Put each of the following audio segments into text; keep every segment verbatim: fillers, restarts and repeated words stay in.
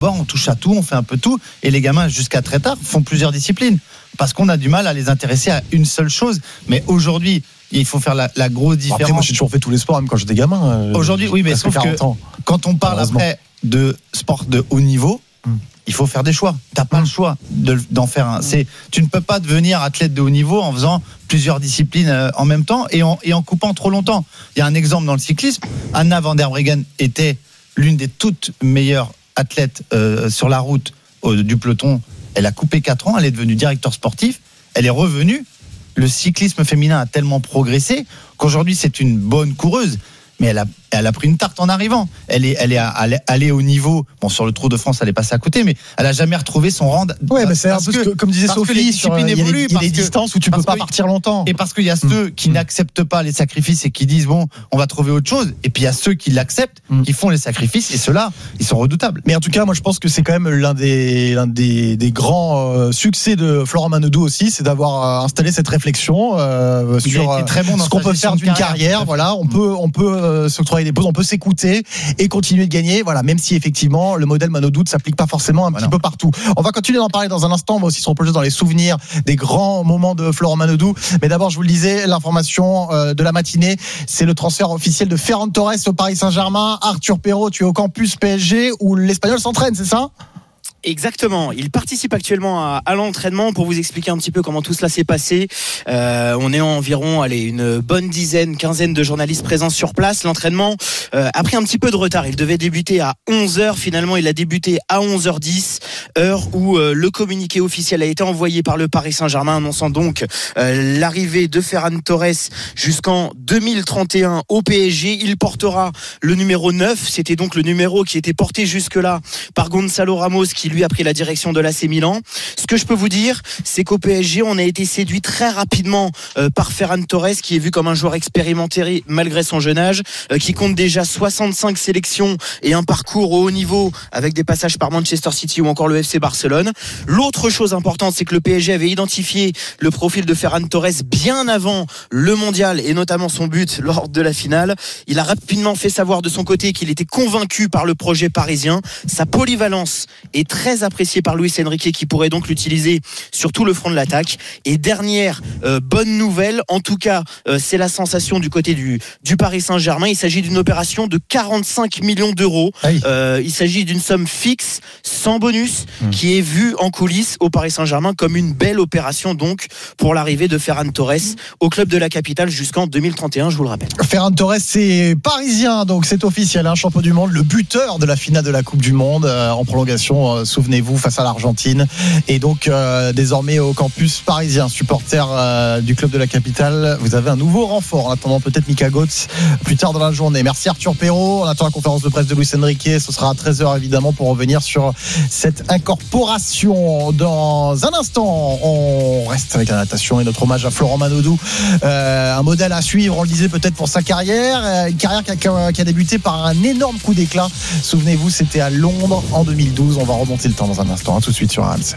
Bon, on touche à tout, on fait un peu tout, et les gamins jusqu'à très tard font plusieurs disciplines parce qu'on a du mal à les intéresser à une seule chose. Mais aujourd'hui, il faut faire la, la grosse différence. Après, moi, j'ai toujours fait tous les sports, même quand j'étais gamin. Euh, aujourd'hui, oui, mais sauf que ans. Quand on parle après de sport de haut niveau, hum. il faut faire des choix. T'as pas hum. le choix de, d'en faire un. C'est, tu ne peux pas devenir athlète de haut niveau en faisant plusieurs disciplines en même temps et en, et en coupant trop longtemps. Il y a un exemple dans le cyclisme. Anna van der Breggen était l'une des toutes meilleures athlète euh, sur la route euh, du peloton. Elle a coupé quatre ans, elle est devenue directeur sportif, elle est revenue. Le cyclisme féminin a tellement progressé qu'aujourd'hui c'est une bonne coureuse, mais elle a, elle a pris une tarte en arrivant. Elle est, elle est allée au niveau. Bon, sur le Tour de France, elle est passée à côté, mais elle a jamais retrouvé son rang. Ouais, mais c'est un peu que, comme disait Sophie, les disciplines sur, évoluent, il y a des distances où tu peux pas partir longtemps. Et parce qu'il y a ceux qui mmh. n'acceptent pas les sacrifices et qui disent bon, on va trouver autre chose. Et puis il y a ceux qui l'acceptent, mmh. qui font les sacrifices. Et ceux-là, ils sont redoutables. Mais en tout cas, moi, je pense que c'est quand même l'un des, l'un des, des grands euh, succès de Florent Manodou aussi, c'est d'avoir euh, installé cette réflexion euh, sur euh, très bon dans ce qu'on peut faire d'une carrière. carrière voilà, on mmh. peut, on peut euh, s'octroyer des pauses, on peut s'écouter et continuer de gagner. Voilà, même si effectivement le modèle Manodou ne s'applique pas forcément un voilà. petit peu partout. On va continuer d'en parler dans un instant. On va aussi se replonger dans les souvenirs des grands moments de Florent Manodou. Mais d'abord, je vous le disais, l'information de la matinée, c'est le transfert officiel de Ferran Torres au Paris Saint-Germain. Arthur Perrault, tu es au campus P S G où l'Espagnol s'entraîne, c'est ça ? Exactement, il participe actuellement à, à l'entraînement. Pour vous expliquer un petit peu comment tout cela s'est passé, euh, on est environ allez, une bonne dizaine, quinzaine de journalistes présents sur place. L'entraînement euh, a pris un petit peu de retard, il devait débuter à onze heures, finalement il a débuté à onze heures dix, heure où euh, le communiqué officiel a été envoyé par le Paris Saint-Germain annonçant donc euh, l'arrivée de Ferran Torres jusqu'en deux mille trente et un au P S G. Il portera le numéro neuf, c'était donc le numéro qui était porté jusque-là par Gonzalo Ramos qui lui a pris la direction de l'A C Milan. Ce que je peux vous dire, c'est qu'au P S G, on a été séduit très rapidement euh, par Ferran Torres, qui est vu comme un joueur expérimenté malgré son jeune âge, euh, qui compte déjà soixante-cinq sélections et un parcours au haut niveau avec des passages par Manchester City ou encore le F C Barcelone. L'autre chose importante, c'est que le P S G avait identifié le profil de Ferran Torres bien avant le mondial et notamment son but lors de la finale. Il a rapidement fait savoir de son côté qu'il était convaincu par le projet parisien. Sa polyvalence est très très apprécié par Luis Enrique qui pourrait donc l'utiliser sur tout le front de l'attaque. Et dernière euh, bonne nouvelle, en tout cas euh, c'est la sensation du côté du, du Paris Saint-Germain, il s'agit d'une opération de quarante-cinq millions d'euros. Euh, il s'agit d'une somme fixe sans bonus mmh. qui est vue en coulisses au Paris Saint-Germain comme une belle opération donc pour l'arrivée de Ferran Torres au club de la capitale jusqu'en deux mille trente et un, je vous le rappelle. Ferran Torres c'est parisien, donc c'est officiel, hein, champion du monde, le buteur de la finale de la Coupe du Monde euh, en prolongation euh, souvenez-vous, face à l'Argentine. Et donc, euh, désormais au campus parisien, supporter euh, du club de la capitale, vous avez un nouveau renfort. En attendant peut-être Mika Götze plus tard dans la journée. Merci Arthur Perrault. On attend la conférence de presse de Luis Enrique. Ce sera à treize heures évidemment pour revenir sur cette incorporation. Dans un instant, on reste avec la natation et notre hommage à Florent Manodou. Euh, un modèle à suivre, on le disait peut-être pour sa carrière. Une carrière qui a, qui a débuté par un énorme coup d'éclat. Souvenez-vous, c'était à Londres en deux mille douze. On va remonter le temps dans un instant. À tout de suite sur R M C.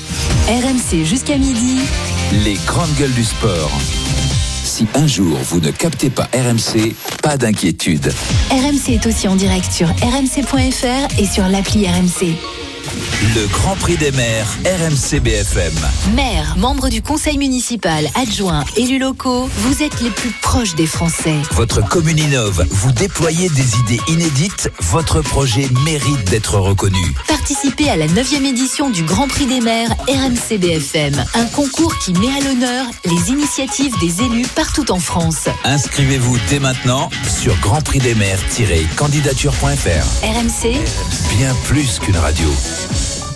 R M C jusqu'à midi. Les grandes gueules du sport. Si un jour vous ne captez pas R M C, pas d'inquiétude. R M C est aussi en direct sur r m c point f r et sur l'appli R M C. Le Grand Prix des maires, R M C B F M. Maires, membres du conseil municipal, adjoints, élus locaux, vous êtes les plus proches des Français. Votre commune innove, vous déployez des idées inédites, votre projet mérite d'être reconnu. Participez à la neuvième édition du Grand Prix des maires R M C B F M, un concours qui met à l'honneur les initiatives des élus partout en France. Inscrivez-vous dès maintenant sur grand prix des maires tiret candidature point f r. R M C, bien plus qu'une radio.